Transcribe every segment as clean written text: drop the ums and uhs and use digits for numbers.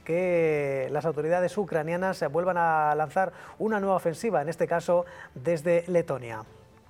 que las autoridades ucranianas vuelvan a lanzar una nueva ofensiva, en este caso desde Letonia.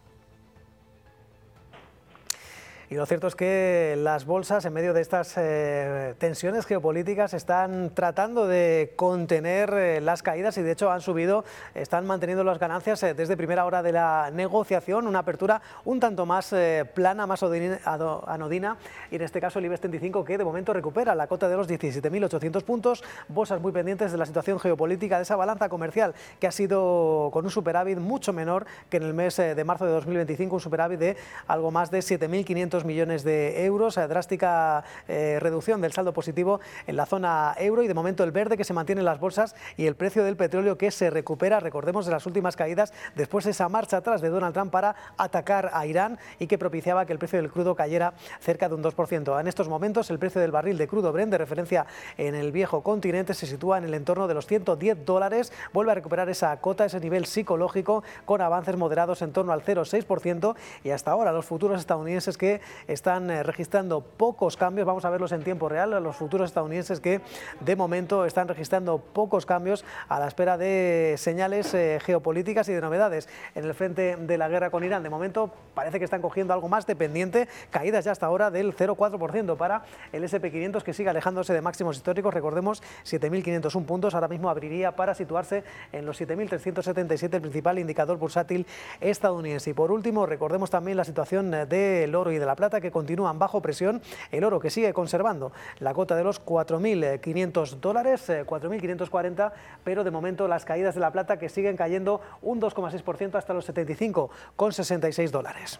Y lo cierto es que las bolsas, en medio de estas tensiones geopolíticas, están tratando de contener las caídas y de hecho han subido, están manteniendo las ganancias desde primera hora de la negociación, una apertura un tanto más plana, más anodina, y en este caso el IBEX 35 que de momento recupera la cota de los 17.800 puntos, bolsas muy pendientes de la situación geopolítica, de esa balanza comercial que ha sido con un superávit mucho menor que en el mes de marzo de 2025, un superávit de algo más de 7.500 millones de euros, drástica reducción del saldo positivo en la zona euro y de momento el verde que se mantiene en las bolsas y el precio del petróleo que se recupera, recordemos, de las últimas caídas después de esa marcha atrás de Donald Trump para atacar a Irán y que propiciaba que el precio del crudo cayera cerca de un 2%. En estos momentos el precio del barril de crudo Brent de referencia en el viejo continente se sitúa en el entorno de los $110, vuelve a recuperar esa cota, ese nivel psicológico con avances moderados en torno al 0,6% y hasta ahora los futuros estadounidenses que están registrando pocos cambios, vamos a verlos en tiempo real, los futuros estadounidenses que de momento están registrando pocos cambios a la espera de señales geopolíticas y de novedades en el frente de la guerra con Irán. De momento parece que están cogiendo algo más de pendiente, caídas ya hasta ahora del 0,4% para el S&P 500 que sigue alejándose de máximos históricos, recordemos 7.501 puntos, ahora mismo abriría para situarse en los 7.377, el principal indicador bursátil estadounidense. Y por último, recordemos también la situación del oro y de la plata que continúan bajo presión, el oro que sigue conservando la cota de los $4.500, 4.540, pero de momento las caídas de la plata que siguen cayendo un 2,6% hasta los $75,66.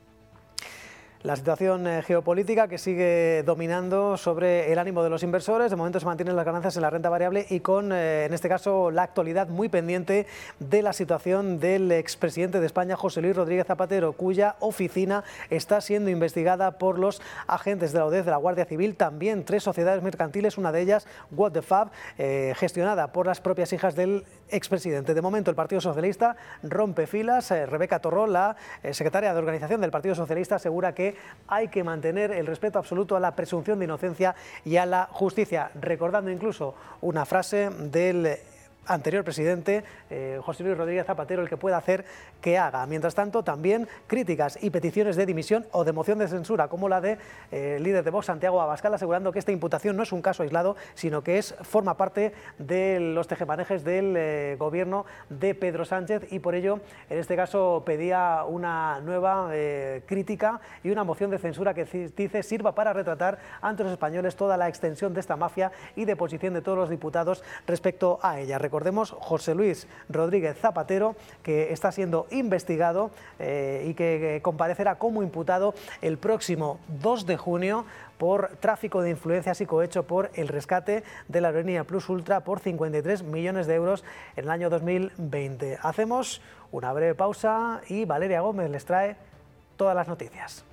La situación geopolítica que sigue dominando sobre el ánimo de los inversores. De momento se mantienen las ganancias en la renta variable y con, en este caso, la actualidad muy pendiente de la situación del expresidente de España, José Luis Rodríguez Zapatero, cuya oficina está siendo investigada por los agentes de la UDEF, de la Guardia Civil. También 3 sociedades mercantiles, una de ellas, What the Fab, gestionada por las propias hijas del expresidente. De momento el Partido Socialista rompe filas. Rebeca Torró, la secretaria de organización del Partido Socialista, asegura que hay que mantener el respeto absoluto a la presunción de inocencia y a la justicia, recordando incluso una frase del anterior presidente, José Luis Rodríguez Zapatero, el que pueda hacer que haga. Mientras tanto, también críticas y peticiones de dimisión o de moción de censura, como la de líder de Vox, Santiago Abascal, asegurando que esta imputación no es un caso aislado, sino que forma parte de los tejemanejes del gobierno de Pedro Sánchez y por ello, en este caso, pedía una nueva crítica y una moción de censura que dice sirva para retratar ante los españoles toda la extensión de esta mafia y de posición de todos los diputados respecto a ella. Recordemos, José Luis Rodríguez Zapatero, que está siendo investigado y que comparecerá como imputado el próximo 2 de junio por tráfico de influencias y cohecho por el rescate de la aerolínea Plus Ultra por 53 millones de euros en el año 2020. Hacemos una breve pausa y Valeria Gómez les trae todas las noticias.